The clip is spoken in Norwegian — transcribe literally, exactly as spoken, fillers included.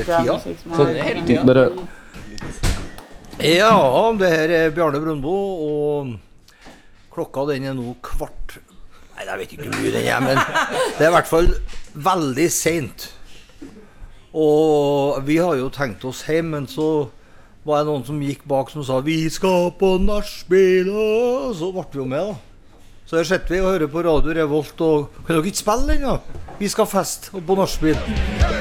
tida. Sånn hele tiden. Dere, Ja, det her er Bjarne Brøndbo, og klokka den er nå kvart. Nei, jeg vet ikke hvor mye den er, men det er i hvert fall veldig sent. Og vi har jo tenkt oss hjem, men så var det noen som gikk bak som sa vi skal på nachspiel, og så ble vi jo med da. Så her sitter vi og hører på Radio Revolt, og kan dere ikke spille den da? Vi skal fest og på nachspiel.